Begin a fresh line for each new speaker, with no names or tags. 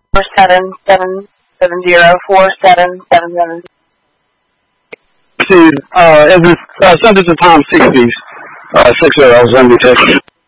47704777.
See, it was sent it to Tom 60s, 60, Alexandria, Texas.